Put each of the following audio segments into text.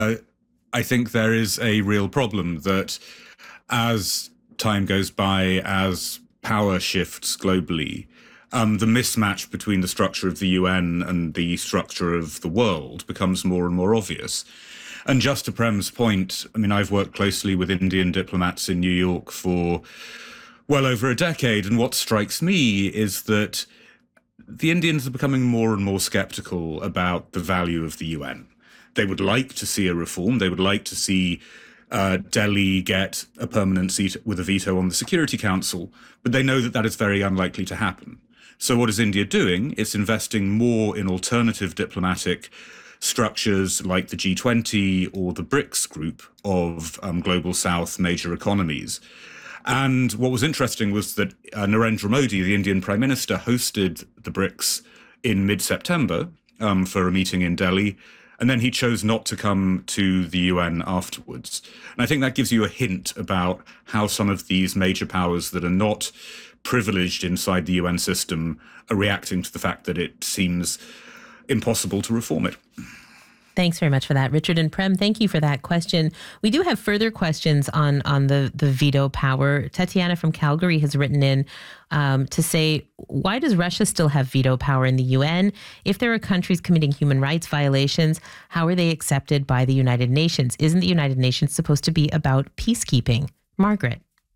I think there is a real problem that as time goes by, as power shifts globally, the mismatch between the structure of the UN and the structure of the world becomes more and more obvious. And just to Prem's point, I mean, I've worked closely with Indian diplomats in New York for well over a decade, and what strikes me is that the Indians are becoming more and more skeptical about the value of the UN. They would like to see a reform. They would like to see Delhi get a permanent seat with a veto on the Security Council, but they know that that is very unlikely to happen. So what is India doing? It's investing more in alternative diplomatic structures like the G20 or the BRICS group of Global South major economies. And what was interesting was that Narendra Modi, the Indian Prime Minister, hosted the BRICS in mid-September for a meeting in Delhi, and then he chose not to come to the UN afterwards. And I think that gives you a hint about how some of these major powers that are not privileged inside the UN system are reacting to the fact that it seems impossible to reform it. Thanks very much for that, Richard and Prem. Thank you for that question. We do have further questions on the veto power. Tatiana from Calgary has written in to say, why does Russia still have veto power in the UN? If there are countries committing human rights violations, how are they accepted by the United Nations? Isn't the United Nations supposed to be about peacekeeping? Margaret.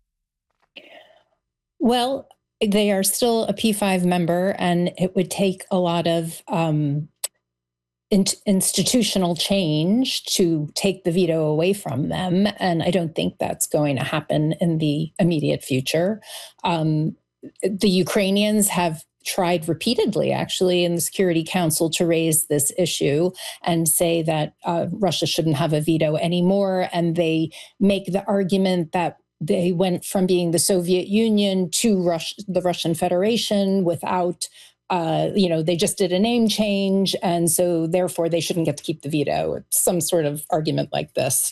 Well, they are still a P5 member, and it would take a lot of institutional change to take the veto away from them. And I don't think that's going to happen in the immediate future. The Ukrainians have tried repeatedly, actually, in the Security Council to raise this issue and say that Russia shouldn't have a veto anymore. And they make the argument that they went from being the Soviet Union to the Russian Federation without they just did a name change, and so therefore they shouldn't get to keep the veto. It's some sort of argument like this.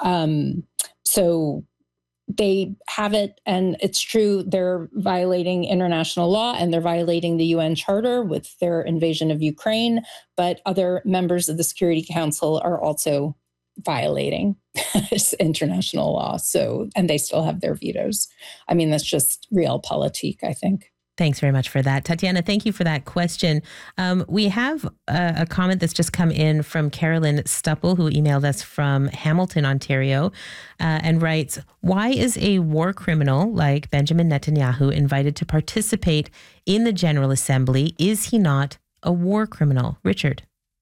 So they have it, and it's true they're violating international law and they're violating the UN Charter with their invasion of Ukraine, but other members of the Security Council are also violating international law. So, and they still have their vetoes. I mean, that's just realpolitik, I think. Thanks very much for that. Tatiana, thank you for that question. We have a comment that's just come in from Carolyn Stupple, who emailed us from Hamilton, Ontario, and writes, why is a war criminal like Benjamin Netanyahu invited to participate in the General Assembly? Is he not a war criminal? Richard.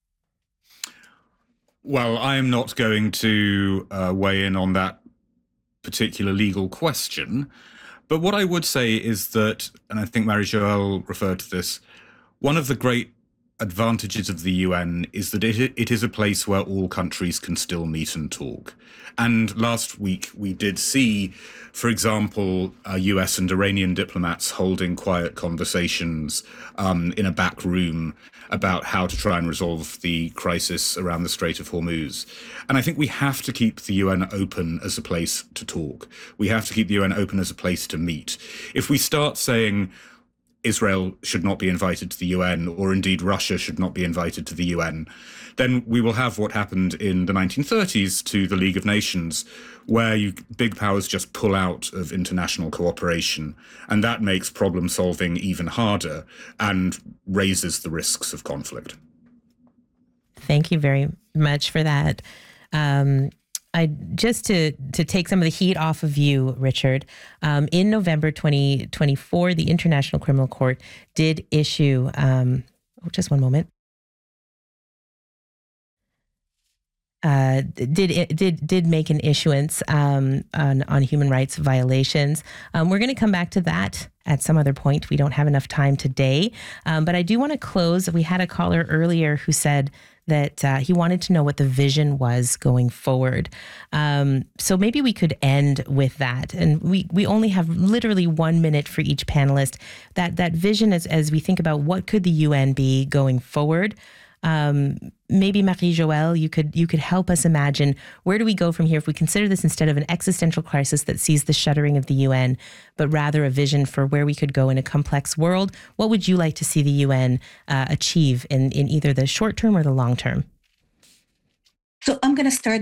Well, I am not going to weigh in on that particular legal question. But what I would say is that, and I think Marie-Joëlle referred to this, one of the great advantages of the UN is that it is a place where all countries can still meet and talk. And last week we did see, for example, US and Iranian diplomats holding quiet conversations in a back room about how to try and resolve the crisis around the Strait of Hormuz. And I think we have to keep the UN open as a place to talk. We have to keep the UN open as a place to meet. If we start saying Israel should not be invited to the UN, or indeed Russia should not be invited to the UN, then we will have what happened in the 1930s to the League of Nations, where big powers just pull out of international cooperation. And that makes problem solving even harder and raises the risks of conflict. Thank you very much for that. Just to take some of the heat off of you, Richard, in November 2024, the International Criminal Court did issue, just one moment, did make an issuance on human rights violations. We're going to come back to that at some other point. We don't have enough time today, but I do want to close. We had a caller earlier who said that he wanted to know what the vision was going forward. So maybe we could end with that. And we only have literally 1 minute for each panelist. That vision as we think about what could the UN be going forward. Maybe Marie-Joëlle, you could help us imagine, where do we go from here if we consider this instead of an existential crisis that sees the shuttering of the UN, but rather a vision for where we could go in a complex world? What would you like to see the UN achieve in either the short term or the long term? So I'm going to start